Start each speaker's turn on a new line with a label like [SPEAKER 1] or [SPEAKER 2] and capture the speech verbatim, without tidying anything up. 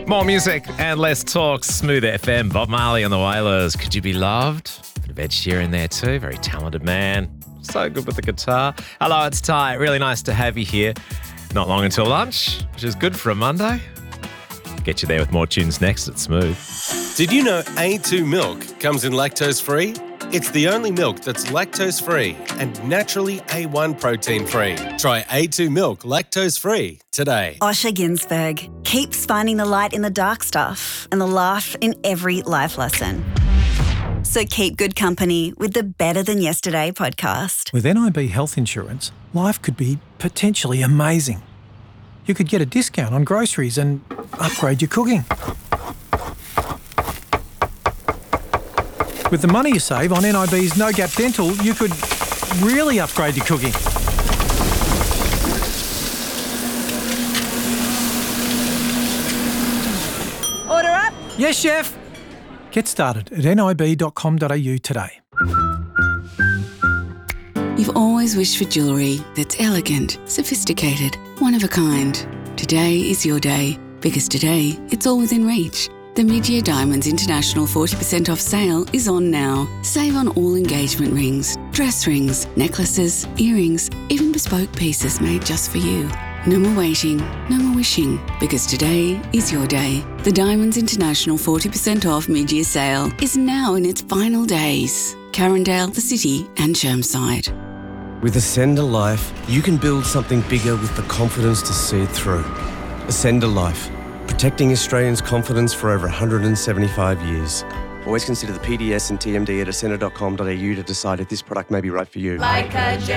[SPEAKER 1] More music and less talk. Smooth F M. Bob Marley and the Wailers. Could You Be Loved? Bit of Ed Sheeran there too. Very talented man. So good with the guitar. Hello, it's Ty. Really nice to have you here. Not long until lunch, which is good for a Monday. Get you there with more tunes next at Smooth.
[SPEAKER 2] Did you know A two milk comes in lactose-free? It's the only milk that's lactose-free and naturally A one protein-free. Try A two milk lactose-free today.
[SPEAKER 3] Osher Ginsberg keeps finding the light in the dark stuff and the laugh in every life lesson. So keep good company with the Better Than Yesterday podcast.
[SPEAKER 4] With N I B Health Insurance, life could be potentially amazing. You could get a discount on groceries and upgrade your cooking. With the money you save on N I B's No Gap Dental, you could really upgrade your cooking.
[SPEAKER 5] Order up.
[SPEAKER 4] Yes, chef. Get started at nib dot com dot a u today.
[SPEAKER 6] You've always wished for jewellery that's elegant, sophisticated, one of a kind. Today is your day, because today it's all within reach. The Mid-Year Diamonds International forty percent off sale is on now. Save on all engagement rings, dress rings, necklaces, earrings, even bespoke pieces made just for you. No more waiting, no more wishing, because today is your day. The Diamonds International forty percent off mid-year sale is now in its final days. Carindale, the City and Chermside.
[SPEAKER 7] With Ascender Life, you can build something bigger with the confidence to see it through. Ascender Life, protecting Australians' confidence for over one hundred seventy-five years. Always consider the P D S and T M D at ascender dot com dot a u to decide if this product may be right for you.
[SPEAKER 5] Like a